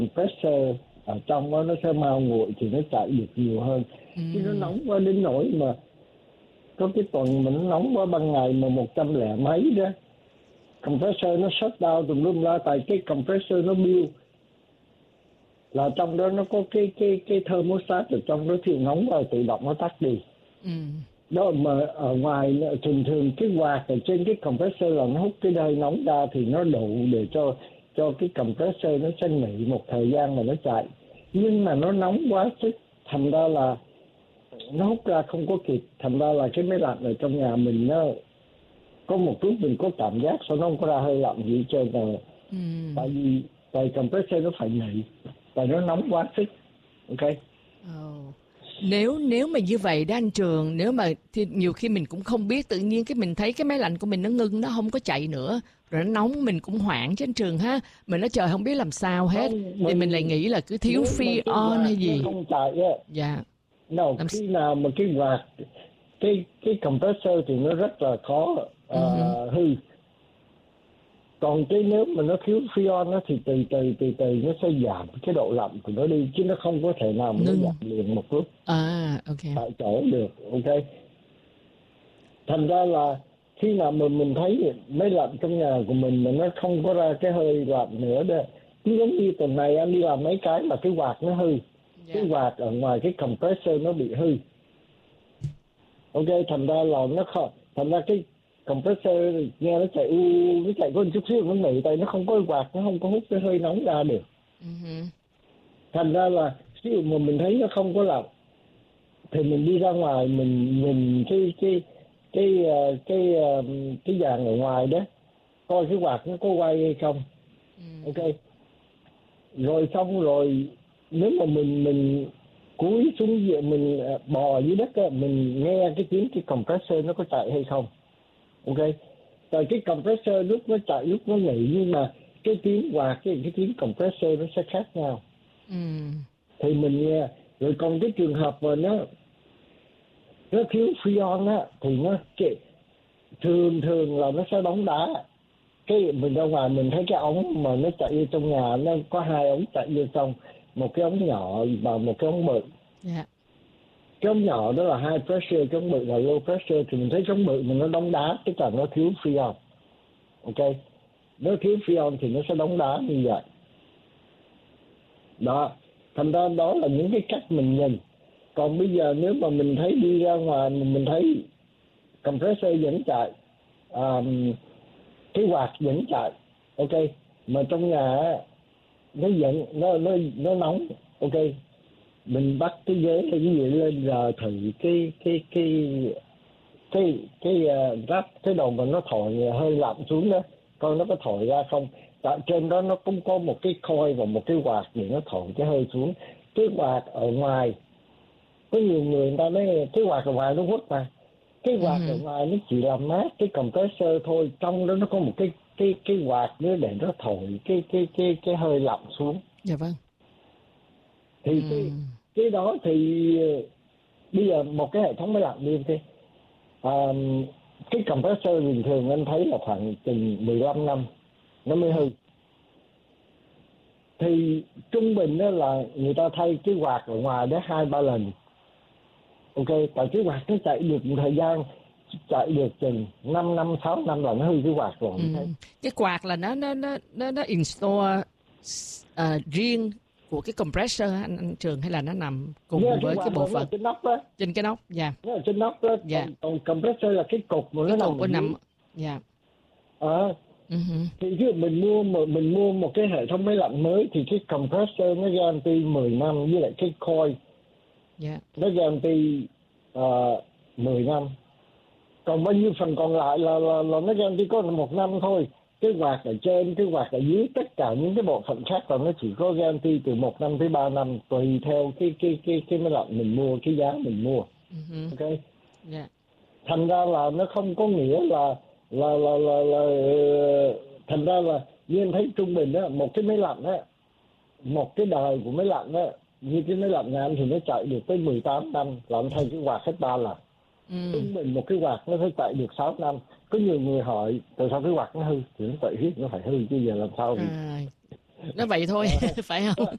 pressure ở trong đó nó sẽ mau nguội thì nó chạy được nhiều hơn. Chứ nó nóng quá đến nỗi mà có cái tuần mình nóng quá ban ngày mà 100 lẻ mấy đó, compressor nó shut down tùm lum la, tại cái compressor nó build là trong đó nó có cái thermostat ở trong đó, thì nóng rồi tự động nó tắt đi. Đó mà ở ngoài thường thường cái quạt ở trên cái compressor là nó hút cái hơi nóng ra thì nó đủ để cho cái compressor nó sẽ nghỉ một thời gian mà nó chạy. Nhưng mà nó nóng quá sức, thành ra là nó hút ra không có kịp, thành ra là cái máy lạnh ở trong nhà mình nó có một lúc mình có cảm giác sao nó không có ra hơi lạnh gì hết trơn rồi. Tại compressor nó phải nghỉ, tại nó nóng quá sức. Ok. Nếu mà như vậy đó anh Trường, nếu mà thì nhiều khi mình cũng không biết, tự nhiên cái mình thấy cái máy lạnh của mình nó ngưng, nó không có chạy nữa, rồi nó nóng, mình cũng hoảng chứ anh Trường ha. Mình nói trời không biết làm sao hết, thì mình lại nghĩ là cứ thiếu free on hay gì. Không chạy á. Dạ. Khi nào mà cái quạt cái compressor thì nó rất là khó hư. Còn cái nếu mà nó thiếu freon thì từ từ nó sẽ giảm cái độ lạnh của nó đi, chứ nó không có thể nào mà nó giảm liền một lúc tại chỗ được. Ok. Thành ra là khi nào mà mình thấy máy lạnh trong nhà của mình mà nó không có ra cái hơi lạnh nữa đó, chứ giống như tuần này anh đi làm mấy cái mà cái quạt nó hư, cái quạt ở ngoài cái compressor nó bị hư. Ok, thành ra là nó không, thành ra cái compressor nghe nó chạy nó chạy có một chút xíu nó nghỉ, tại nó không có quạt, nó không có hút cái hơi nóng ra được. Thành ra là ví mà mình thấy nó không có lạnh thì mình đi ra ngoài mình nhìn cái dàn ở ngoài đó, coi cái quạt nó có quay hay không. Ok. Rồi xong rồi nếu mà mình cúi xuống mình bò dưới đất á, mình nghe cái tiếng cái compressor nó có chạy hay không. Ok. Tại cái compressor lúc nó chạy lúc nó nghỉ, nhưng mà cái tiếng quạt cái tiếng compressor nó sẽ khác nhau. Thì mình nghe. Rồi còn cái trường hợp mà nó thiếu freon á thì nó thường là nó sẽ đóng đá. Cái mình ra ngoài mình thấy cái ống mà nó chạy vô trong nhà, nó có hai ống chạy vô trong, một cái ống nhỏ và một cái ống bự. Cái ống nhỏ đó là high pressure, cái ống bự là low pressure. Thì mình thấy cái ống bự mà nó đóng đá, tức là nó thiếu freon. Ok. Nó thiếu freon thì nó sẽ đóng đá như vậy. Đó. Thành ra đó là những cái cách mình nhìn. Còn bây giờ nếu mà mình thấy đi ra ngoài mình thấy compressor vẫn chạy, cái quạt vẫn chạy, ok, mà trong nhà nó vẫn nó nóng, ok, mình bắt cái ghế hay cái gì lên giờ thử cái ráp cái đầu mà nó thổi hơi lạnh xuống đó, coi nó có thổi ra không. Tại trên đó nó cũng có một cái coil và một cái quạt để nó thổi cái hơi xuống. Cái quạt ở ngoài có nhiều người ta nói cái quạt ở ngoài nó hút mà, cái quạt ở ngoài nó chỉ làm mát cái compressor thôi, trong đó nó có một cái quạt nữa để nó thổi cái hơi lạnh xuống. Dạ vâng. Thì cái đó thì bây giờ một cái hệ thống máy lạnh đi cái compressor bình thường anh thấy là khoảng chừng 15 năm nó mới hư. Thì trung bình đó là người ta thay cái quạt ở ngoài đó 2-3 lần. Ok, tại cái quạt nó chạy được một thời gian, chạy được chừng 5 năm 6 năm là nó hư cái quạt rồi. Cái quạt là nó install riêng của cái compressor anh Trường, hay là nó nằm cùng với cái bộ phận trên nóc đó? Trên cái nóc, dạ. Nó ở trên nóc đó. Còn compressor là cái cục mà nó nằm. Dạ. Thì ví dụ mình mua một cái hệ thống máy lạnh mới thì cái compressor nó guarantee 10 năm, với lại cái coil nó guarantee 10 năm. Còn bao nhiêu phần còn lại là nó guarantee có 1 năm thôi. Cái quạt ở trên, cái quạt ở dưới, tất cả những cái bộ phận khác là nó chỉ có guarantee từ 1 năm tới 3 năm, tùy theo cái máy lạnh mình mua, cái giá mình mua. Ok. Thành ra là nó không có nghĩa là thành ra là như em thấy trung bình á, một cái máy lạnh á, một cái đời của máy lạnh á, như cái máy lạnh nhà anh thì nó chạy được tới 18 năm là anh thay cái quạt hết 3 lần. Trung bình một cái quạt nó phải chạy được 6 năm. Có nhiều người hỏi tại sao cái quạt nó hư, thì nó tại thiết nó phải hư chứ giờ làm sao thì nó vậy thôi phải không?